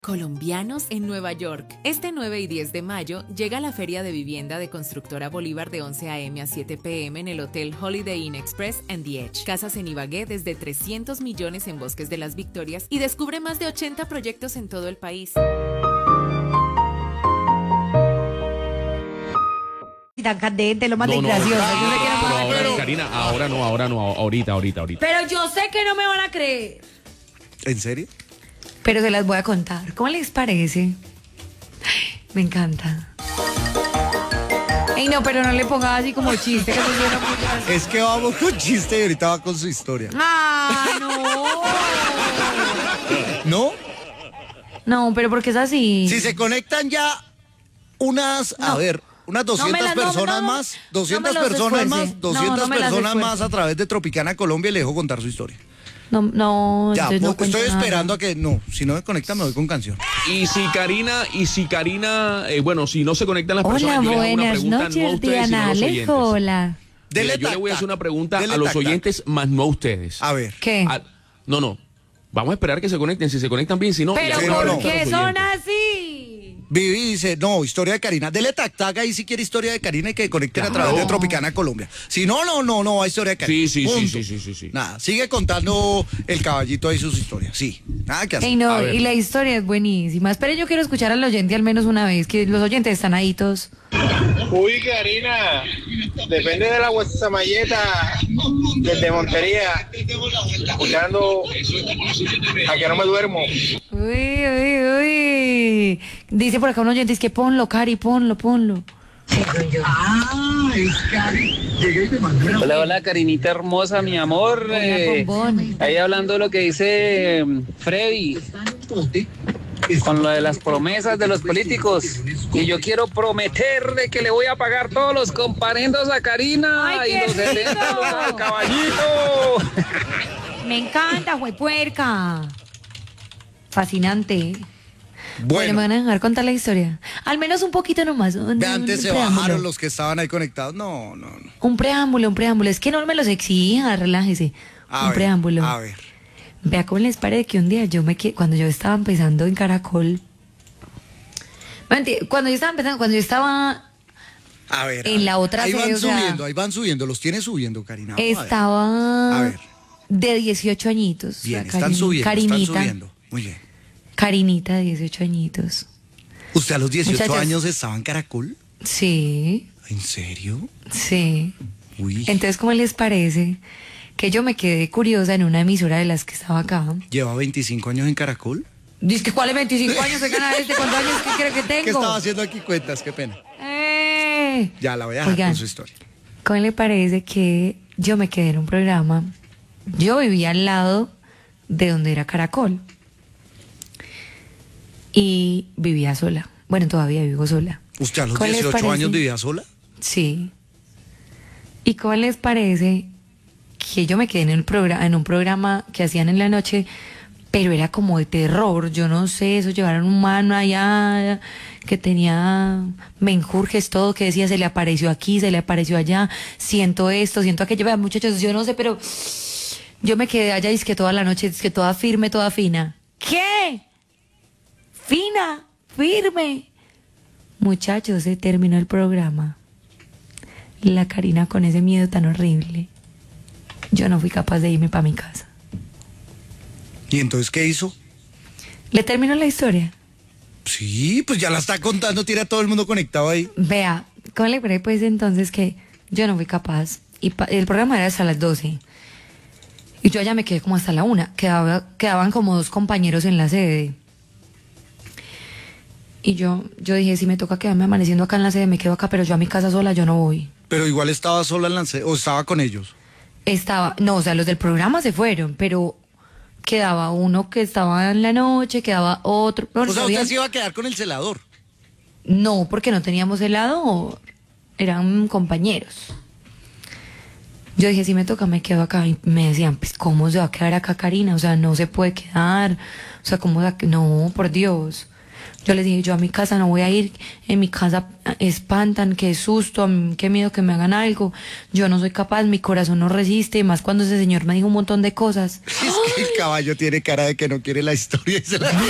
Colombianos en Nueva York. Este 9 y 10 de mayo llega la Feria de Vivienda de Constructora Bolívar de 11 a.m. a 7 p.m. en el Hotel Holiday Inn Express and The Edge. Casas en Ibagué desde 300 millones en Bosques de las Victorias y descubre más de 80 proyectos en todo el país. Tan candente, lo más gracioso. Pero, Karina, ahora no, ahorita. Pero yo sé que no me van a creer. ¿En serio? Pero se las voy a contar. ¿Cómo les parece? Me encanta. Ey, no, pero no le ponga así como chiste, que eso suena muy gracioso. Es que vamos con chiste y ahorita va con su historia. ¡Ah, no! ¿No? No, pero ¿por qué es así? Si se conectan ya unas 200 personas más, 200 personas más, 200 personas más a través de Tropicana Colombia y le dejo contar su historia. No, ya, no estoy esperando a que si no me conectan me voy con canción. Y si Karina, si no se conectan las personas, hola, yo les hago una buenas pregunta noches, no a ustedes, sino a los oyentes. hola. Mira, yo le voy a hacer una pregunta a los oyentes, más no a ustedes. A ver. ¿Qué? No. Vamos a esperar que se conecten. Si se conectan bien, si no... Pero ¿por qué son así? Vivi dice, no, historia de Karina. Dele tac ahí si quiere historia de Karina y que conecten a través de Tropicana Colombia. Si no, hay historia de Karina. Sí. Nada, sigue contando el caballito ahí sus historias. Sí, nada que hacer. Ey, no, y la historia es buenísima. Espere, yo quiero escuchar al oyente al menos una vez, que los oyentes están ahí todos. Uy, Karina, depende de la guasamalleta desde Montería, escuchando a que no me duermo. Uy. Dice por acá un oyente, es que ponlo, Cari, ponlo. Hola, Karinita hermosa, mi amor. Ahí hablando de lo que dice Freddy, con lo de las promesas de los políticos. Y yo quiero prometerle que le voy a pagar todos los comparendos a Karina. ¡Ay, y qué los 70 rico! al caballito. Me encanta, juepuerca. Fascinante. Bueno, me van a dejar contar la historia. Al menos un poquito nomás. Antes se bajaron los que estaban ahí conectados. No. Un preámbulo. Es que no me los exija, relájese. Preámbulo. A ver. Vea cómo les parece que un día cuando yo estaba empezando en Caracol. Cuando yo estaba a ver, en la otra ahí sede, ahí van subiendo, los tiene subiendo, Karina. Estaba a ver. De 18 añitos. Bien, están subiendo. Muy bien. Karinita, de 18 añitos. ¿Usted a los 18 Muchachos, años estaba en Caracol? Sí. ¿En serio? Sí. Uy. Entonces, ¿cómo les parece que yo me quedé curiosa en una emisora de las que estaba acá? ¿Lleva 25 años en Caracol? Dice que ¿cuáles 25 años se gana ¿Cuántos años que creo que tengo? ¿Qué estaba haciendo aquí? Cuentas, qué pena. Ya la voy a dejar con su historia. ¿Cómo le parece que yo me quedé en un programa? Yo vivía al lado de donde era Caracol. Y vivía sola. Bueno, todavía vivo sola. ¿Usted a los 18 años vivía sola? Sí. ¿Y cómo les parece que yo me quedé en un programa que hacían en la noche, pero era como de terror? Yo no sé, eso llevaron un mano allá que tenía menjurjes, todo, que decía se le apareció aquí, se le apareció allá, siento esto, siento aquello. Vean, muchachos, yo no sé, pero yo me quedé allá y es que toda la noche, es que toda firme, toda fina. ¿Qué? Fina, firme. Muchachos, se terminó el programa. La Karina con ese miedo tan horrible. Yo no fui capaz de irme para mi casa. ¿Y entonces qué hizo? ¿Le terminó la historia? Sí, pues ya la está contando, tiene a todo el mundo conectado ahí. Vea, ¿cómo le parece pues entonces que yo no fui capaz? Y el programa era hasta las 12. Y yo allá me quedé como hasta la 1. Quedaban como 2 compañeros en la sede. Y yo dije, si me toca quedarme amaneciendo acá en la sede, me quedo acá, pero yo a mi casa sola, yo no voy. Pero igual estaba sola en la sede, o estaba con ellos. No, o sea, los del programa se fueron, pero quedaba uno que estaba en la noche, quedaba otro. O sea, ¿usted se iba a quedar con el celador? No, porque no teníamos helador, eran compañeros. Yo dije, si me toca, me quedo acá. Y me decían, pues, ¿cómo se va a quedar acá, Karina? O sea, no se puede quedar. O sea, ¿cómo? No, por Dios. Yo les dije, yo a mi casa no voy a ir, en mi casa espantan, qué susto, qué miedo que me hagan algo, yo no soy capaz, mi corazón no resiste, más cuando ese señor me dijo un montón de cosas. Es que el caballo tiene cara de que no quiere la historia y se la